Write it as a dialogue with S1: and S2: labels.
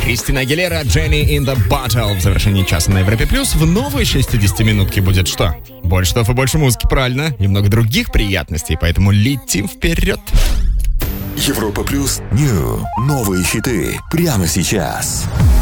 S1: Кристина Агилера, Jenny in the Bottle. В завершении часа на Европе Плюс в новой 60-минутке будет что? Больше слов и больше музыки, правильно? И много других приятностей, поэтому летим вперед.
S2: Европа Плюс. Новые хиты прямо сейчас.